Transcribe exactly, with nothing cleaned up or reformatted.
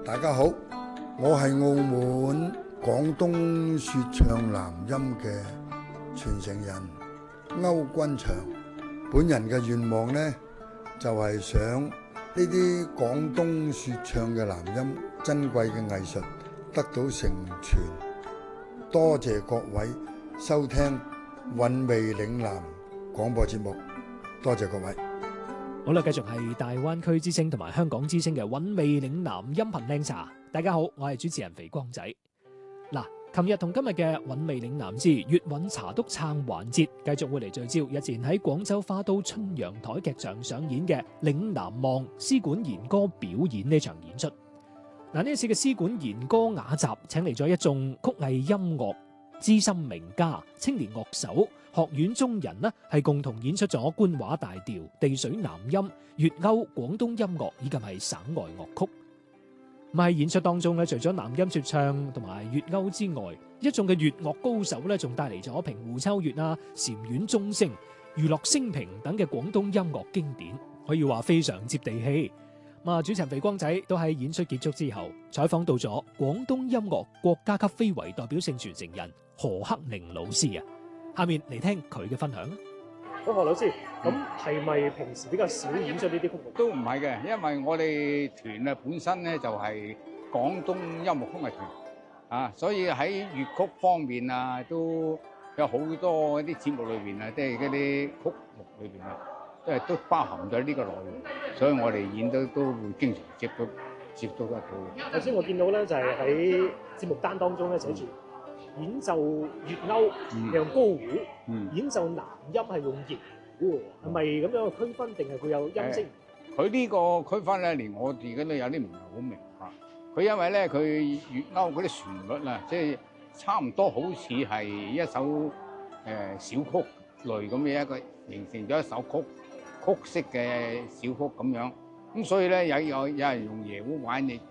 大家好，我係澳門廣東說唱南音嘅傳承人歐君祥。本人嘅願望呢，就係想呢啲廣東說唱嘅南音珍貴嘅藝術得到承傳。多謝各位收聽韻味嶺南廣播節目，多謝各位。 好啦，繼續係大灣區之聲同埋香港之聲嘅韻味嶺南音頻靚茶。大家好，我係主持人肥光仔。嗱，琴日同今日嘅韻味嶺南之粵韻茶督撐環節，繼續會嚟聚焦日前喺廣州花都春陽台劇場上演嘅嶺南望絲管弦歌表演呢場演出。嗱，呢一次嘅絲管弦歌雅集，請嚟咗一眾曲藝音樂資深名家、青年樂手、學院中人呢，係共同演出咗官話大調、地水南音、粵謳、廣東音樂以及係省外樂曲。咁喺演出當中咧，除咗南音說唱同埋粵謳之外，一眾嘅粵樂高手咧，仲帶嚟咗平湖秋月啊、禪院鐘聲、娛樂升平等嘅廣東音樂經典，可以話非常接地氣。咁啊，主持人肥光仔都喺演出結束之後採訪到咗廣東音樂國家級非遺代表性傳承人何克寧老師啊。下面嚟聽佢嘅分享。 好，何老師，咁係咪平時比較少演出呢啲曲目？ 都唔係嘅，因為我哋團啊本身咧就係廣東音樂曲藝團啊，所以喺粵曲方面啊都有好多啲節目裏邊啊，即係嗰啲曲目裏邊啊，即係都包含咗呢個內容，所以我哋演都都會經常接觸接觸得到。 頭先我見到咧，就係喺節目單當中咧寫住演奏粵謳係用高胡， 嗯、 演奏南音係用型胡，係咪咁樣嘅區分，定係佢有音色？ 佢呢個區分咧，連我自己都有啲唔係好明白。佢因為咧，佢粵謳嗰啲旋律啊，即係差唔多好似係一首誒、呃、小曲類咁嘅一個形成咗一首曲曲式嘅小曲咁樣。咁所以咧，有有有人用椰胡玩，亦